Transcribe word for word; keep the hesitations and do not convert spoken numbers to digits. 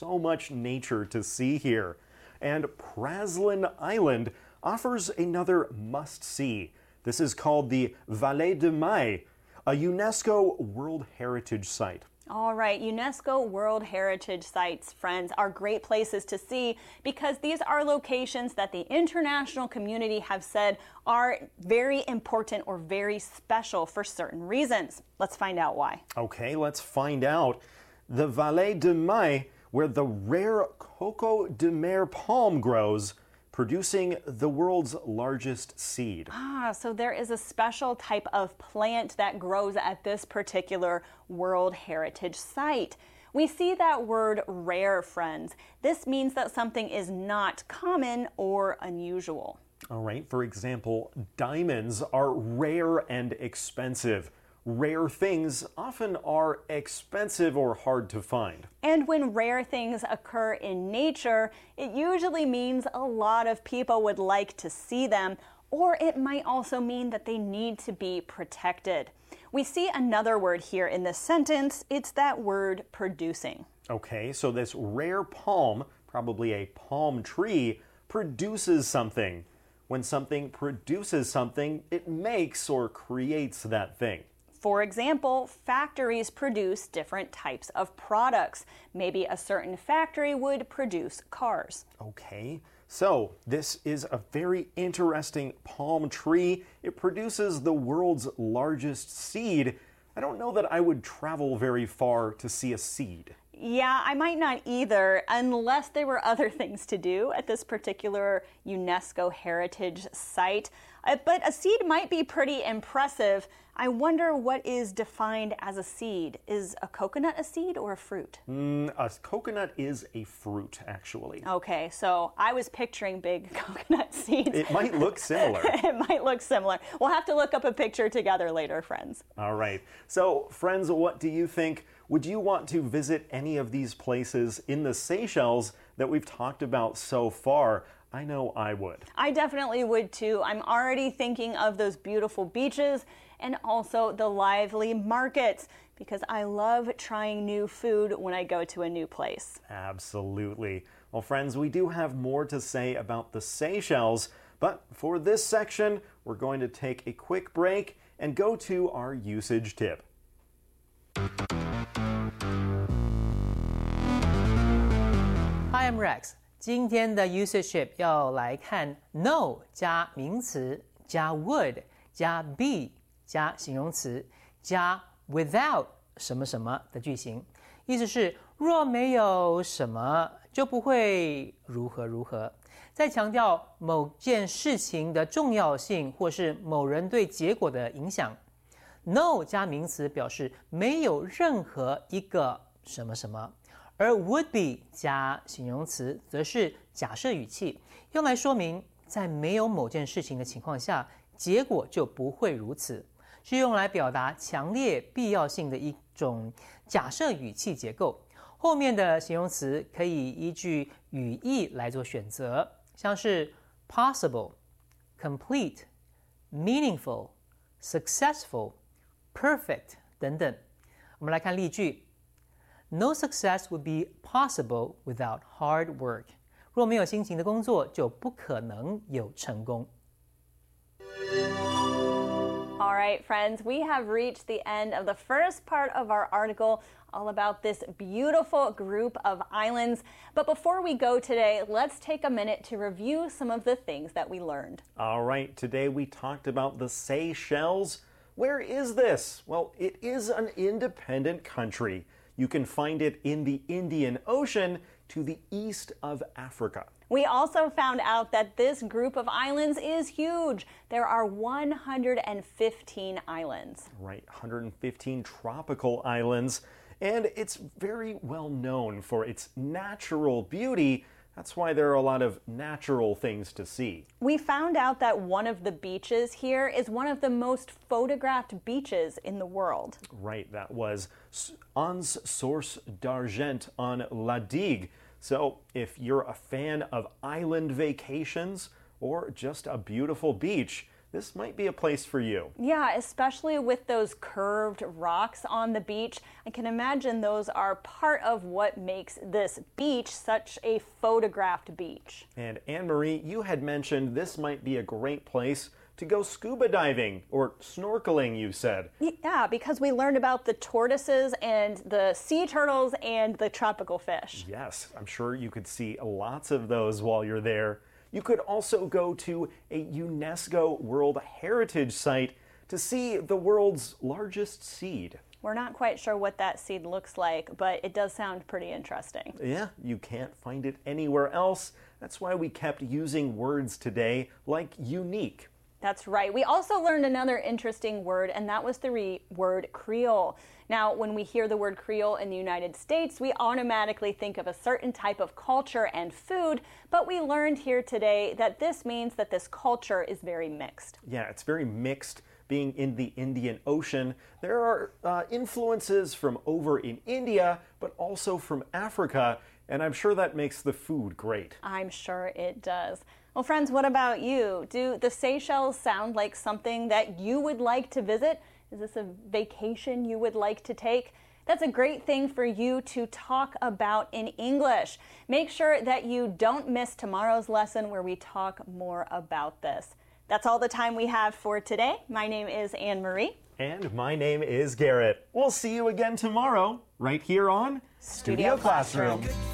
so much nature to see here. And Praslin Island offers another must-see. This is called the Vallée de Mai, a UNESCO World Heritage Site. All right, UNESCO World Heritage Sites, friends, are great places to see because these are locations that the international community have said are very important or very special for certain reasons. Let's find out why. Okay, let's find out. The Vallée de Mai, where the rare Coco de Mer palm grows, producing the world's largest seed. Ah, so there is a special type of plant that grows at this particular World Heritage Site. We see that word rare, friends. This means that something is not common or unusual. All right, for example, diamonds are rare and expensive. Rare things often are expensive or hard to find. And when rare things occur in nature, it usually means a lot of people would like to see them, or it might also mean that they need to be protected. We see another word here in this sentence. It's that word producing. Okay, so this rare palm, probably a palm tree, produces something. When something produces something, it makes or creates that thing. For example, factories produce different types of products. Maybe a certain factory would produce cars. Okay, so this is a very interesting palm tree. It produces the world's largest seed. I don't know that I would travel very far to see a seed. Yeah, I might not either, unless there were other things to do at this particular UNESCO heritage site. Uh, but a seed might be pretty impressive. I wonder what is defined as a seed. Is a coconut a seed or a fruit? Mm, a coconut is a fruit, actually. Okay, so I was picturing big coconut seeds. It might look similar. It might look similar. We'll have to look up a picture together later, friends. All right. So, friends, what do you think? Would you want to visit any of these places in the Seychelles that we've talked about so far? I know I would. I definitely would too. I'm already thinking of those beautiful beaches and also the lively markets because I love trying new food when I go to a new place. Absolutely. Well, friends, we do have more to say about the Seychelles, but for this section, we're going to take a quick break and go to our usage tip. Hi, I'm Rex. 今天的 usage tip 要来看 no 加名词加 would 加 be 加形容词加 without 什么什么的句型，意思是若没有什么就不会如何如何。在强调某件事情的重要性或是某人对结果的影响。No 加名词表示没有任何一个什么什么，而 would be 加形容词则是假设语气，用来说明在没有某件事情的情况下，结果就不会如此，是用来表达强烈必要性的一种假设语气结构。后面的形容词可以依据语义来做选择，像是 possible、complete、meaningful、successful、perfect 等等。我们来看例句 No success would be possible without hard work. 若没有辛勤的工作，就不可能有成功。 All right, friends, we have reached the end of the first part of our article all about this beautiful group of islands. But before we go today, let's take a minute to review some of the things that we learned. All right, today we talked about the Seychelles. Where is this? Well, it is an independent country. You can find it in the Indian Ocean to the east of Africa. We also found out that this group of islands is huge. There are one hundred fifteen islands. Right, one hundred fifteen tropical islands. And it's very well known for its natural beauty. That's why there are a lot of natural things to see. We found out that one of the beaches here is one of the most photographed beaches in the world. Right, that was Anse Source d'Argent on La Digue. So if you're a fan of island vacations or just a beautiful beach, this might be a place for you. Yeah, especially with those curved rocks on the beach. I can imagine those are part of what makes this beach such a photographed beach. And Anne-Marie, you had mentioned this might be a great place to go scuba diving or snorkeling, you said. Yeah, because we learned about the tortoises and the sea turtles and the tropical fish. Yes, I'm sure you could see lots of those while you're there. You could also go to a UNESCO World Heritage Site to see the world's largest seed. We're not quite sure what that seed looks like, but it does sound pretty interesting. Yeah, you can't find it anywhere else. That's why we kept using words today like unique. That's right. We also learned another interesting word, and that was the re- word Creole. Now, when we hear the word Creole in the United States, we automatically think of a certain type of culture and food, but we learned here today that this means that this culture is very mixed. Yeah, it's very mixed. Being in the Indian Ocean, there are uh, influences from over in India, but also from Africa, and I'm sure that makes the food great. I'm sure it does. Well, friends, what about you? Do the Seychelles sound like something that you would like to visit? Is this a vacation you would like to take? That's a great thing for you to talk about in English. Make sure that you don't miss tomorrow's lesson where we talk more about this. That's all the time we have for today. My name is Anne-Marie. And my name is Garrett. We'll see you again tomorrow, right here on Studio Classroom.